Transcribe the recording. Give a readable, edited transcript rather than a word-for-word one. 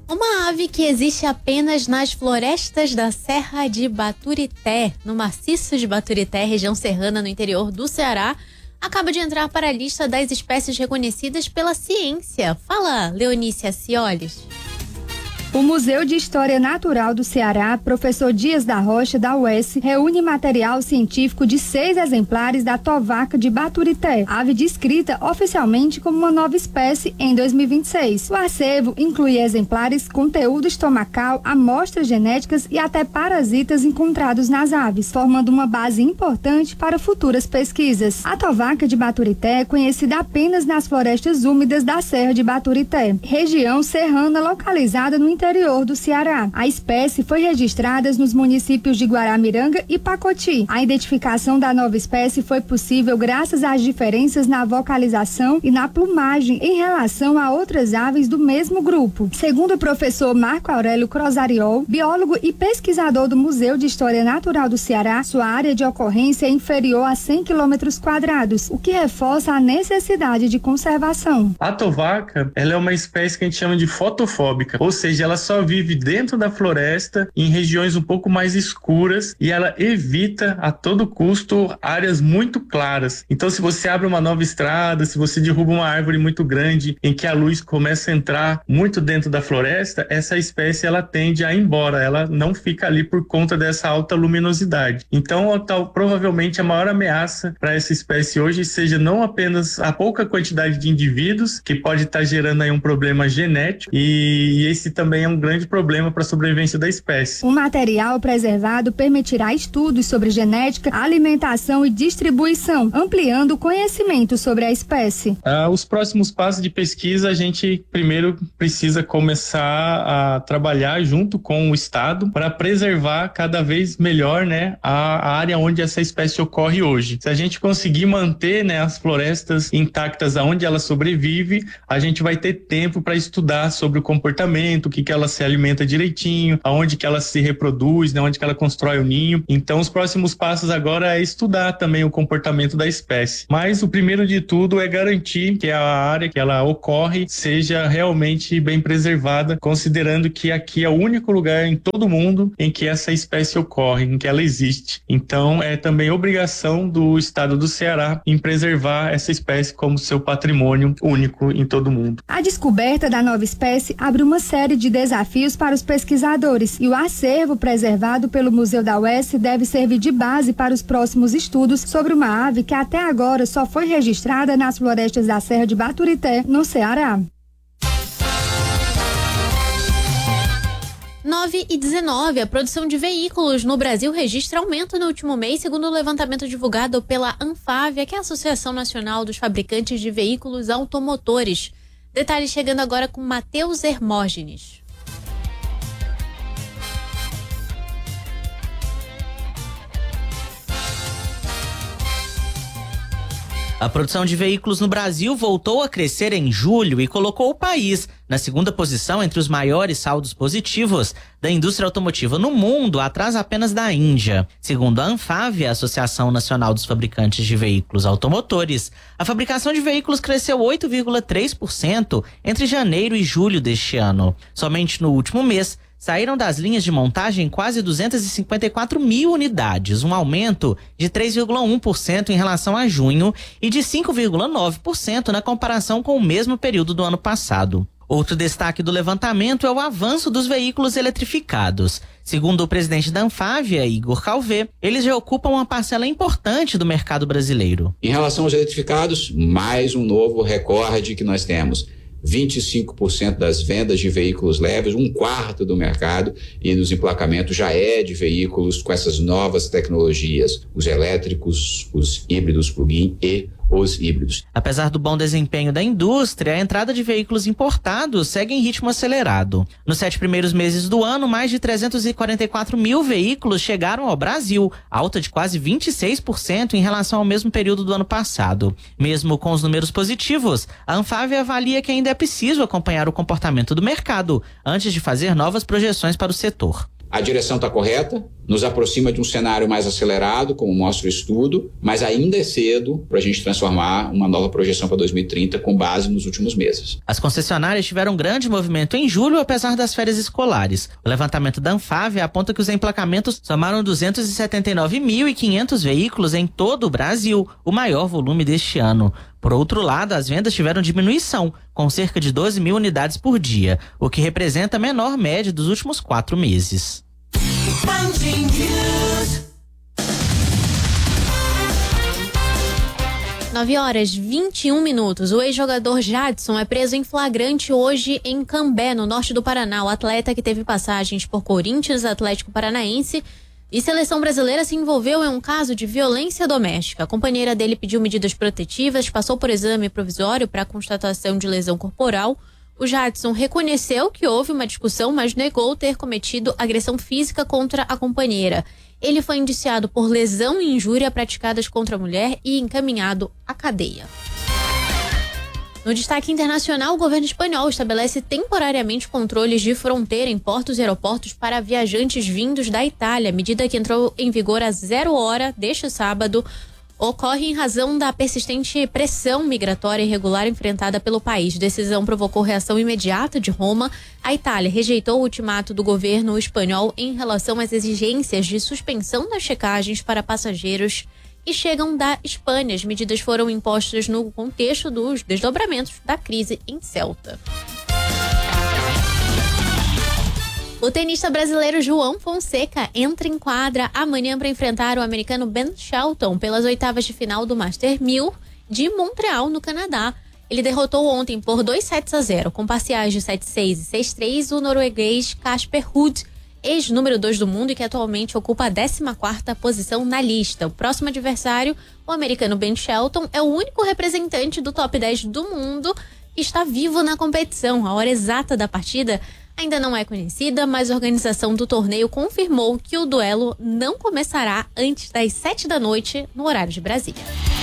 Uma ave que existe apenas nas florestas da Serra de Baturité, no maciço de Baturité, região serrana no interior do Ceará, acaba de entrar para a lista das espécies reconhecidas pela ciência. Fala, Leonícia Ciolis. O Museu de História Natural do Ceará, Professor Dias da Rocha, da UES, reúne material científico de 6 exemplares da tovaca de Baturité, ave descrita oficialmente como uma nova espécie em 2026. O acervo inclui exemplares, conteúdo estomacal, amostras genéticas e até parasitas encontrados nas aves, formando uma base importante para futuras pesquisas. A tovaca de Baturité é conhecida apenas nas florestas úmidas da Serra de Baturité, região serrana localizada no interior do Ceará. A espécie foi registrada nos municípios de Guaramiranga e Pacoti. A identificação da nova espécie foi possível graças às diferenças na vocalização e na plumagem em relação a outras aves do mesmo grupo. Segundo o professor Marco Aurélio Crosariol, biólogo e pesquisador do Museu de História Natural do Ceará, sua área de ocorrência é inferior a 100 km², o que reforça a necessidade de conservação. A tovaca, ela é uma espécie que a gente chama de fotofóbica, ou seja, ela só vive dentro da floresta, em regiões um pouco mais escuras, e ela evita a todo custo áreas muito claras. Então, se você abre uma nova estrada, se você derruba uma árvore muito grande em que a luz começa a entrar muito dentro da floresta, essa espécie ela tende a ir embora, ela não fica ali por conta dessa alta luminosidade. Então, provavelmente a maior ameaça para essa espécie hoje seja não apenas a pouca quantidade de indivíduos, que pode estar gerando aí um problema genético, e esse também é um grande problema para a sobrevivência da espécie. O material preservado permitirá estudos sobre genética, alimentação e distribuição, ampliando o conhecimento sobre a espécie. Os próximos passos de pesquisa, a gente primeiro precisa começar a trabalhar junto com o Estado para preservar cada vez melhor, né, a área onde essa espécie ocorre hoje. Se a gente conseguir manter, né, as florestas intactas aonde ela sobrevive, a gente vai ter tempo para estudar sobre o comportamento, o que ela se alimenta direitinho, aonde que ela se reproduz, né, onde que ela constrói o ninho. Então, os próximos passos agora é estudar também o comportamento da espécie. Mas o primeiro de tudo é garantir que a área que ela ocorre seja realmente bem preservada, considerando que aqui é o único lugar em todo o mundo em que essa espécie ocorre, em que ela existe. Então, é também obrigação do estado do Ceará em preservar essa espécie como seu patrimônio único em todo o mundo. A descoberta da nova espécie abre uma série de desafios para os pesquisadores, e o acervo preservado pelo Museu da UES deve servir de base para os próximos estudos sobre uma ave que até agora só foi registrada nas florestas da Serra de Baturité, no Ceará. 9h19, a produção de veículos no Brasil registra aumento no último mês, segundo o levantamento divulgado pela Anfávia, que é a Associação Nacional dos Fabricantes de Veículos Automotores. Detalhes chegando agora com Matheus Hermógenes. A produção de veículos no Brasil voltou a crescer em julho e colocou o país na segunda posição entre os maiores saldos positivos da indústria automotiva no mundo, atrás apenas da Índia. Segundo a Anfávia, a Associação Nacional dos Fabricantes de Veículos Automotores, a fabricação de veículos cresceu 8,3% entre janeiro e julho deste ano. Somente no último mês, saíram das linhas de montagem quase 254 mil unidades, um aumento de 3,1% em relação a junho e de 5,9% na comparação com o mesmo período do ano passado. Outro destaque do levantamento é o avanço dos veículos eletrificados. Segundo o presidente da Anfávia, Igor Calvé, eles já ocupam uma parcela importante do mercado brasileiro. Em relação aos eletrificados, mais um novo recorde que nós temos. 25% das vendas de veículos leves, 1/4 do mercado, e nos emplacamentos já é de veículos com essas novas tecnologias, os elétricos, os híbridos plug-in e os híbridos. Apesar do bom desempenho da indústria, a entrada de veículos importados segue em ritmo acelerado. Nos 7 primeiros meses do ano, mais de 344 mil veículos chegaram ao Brasil, alta de quase 26% em relação ao mesmo período do ano passado. Mesmo com os números positivos, a Anfávia avalia que ainda é preciso acompanhar o comportamento do mercado antes de fazer novas projeções para o setor. A direção está correta, nos aproxima de um cenário mais acelerado, como mostra o estudo, mas ainda é cedo para a gente transformar uma nova projeção para 2030 com base nos últimos meses. As concessionárias tiveram grande movimento em julho, apesar das férias escolares. O levantamento da Anfávia aponta que os emplacamentos somaram 279.500 veículos em todo o Brasil, o maior volume deste ano. Por outro lado, as vendas tiveram diminuição, com cerca de 12 mil unidades por dia, o que representa a menor média dos últimos 4 meses. 9h21. O ex-jogador Jadson é preso em flagrante hoje em Cambé, no norte do Paraná. O atleta, que teve passagens por Corinthians, Atlético Paranaense e Seleção Brasileira, se envolveu em um caso de violência doméstica. A companheira dele pediu medidas protetivas, passou por exame provisório para constatação de lesão corporal. O Jadson reconheceu que houve uma discussão, mas negou ter cometido agressão física contra a companheira. Ele foi indiciado por lesão e injúria praticadas contra a mulher e encaminhado à cadeia. No destaque internacional, o governo espanhol estabelece temporariamente controles de fronteira em portos e aeroportos para viajantes vindos da Itália. A medida, que entrou em vigor às 0h deste sábado, ocorre em razão da persistente pressão migratória irregular enfrentada pelo país. A decisão provocou reação imediata de Roma. A Itália rejeitou o ultimato do governo espanhol em relação às exigências de suspensão das checagens para passageiros que chegam da Espanha. As medidas foram impostas no contexto dos desdobramentos da crise em Ceuta. O tenista brasileiro João Fonseca entra em quadra amanhã para enfrentar o americano Ben Shelton pelas oitavas de final do Master 1000 de Montreal, no Canadá. Ele derrotou ontem por 2-0, com parciais de 7-6 e 6-3, o norueguês Casper Ruud, ex-número 2 do mundo e que atualmente ocupa a 14ª posição na lista. O próximo adversário, o americano Ben Shelton, é o único representante do top 10 do mundo que está vivo na competição. A hora exata da partida ainda não é conhecida, mas a organização do torneio confirmou que o duelo não começará antes das 7 da noite, no horário de Brasília.